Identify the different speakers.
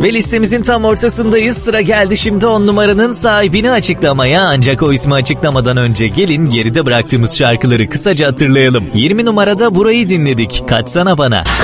Speaker 1: Ve listemizin tam ortasındayız. Sıra geldi şimdi 10 numaranın sahibini açıklamaya. Ancak o ismi açıklamadan önce gelin geride bıraktığımız şarkıları kısaca hatırlayalım. 20 numarada Burayı dinledik. Kaçsana Bana.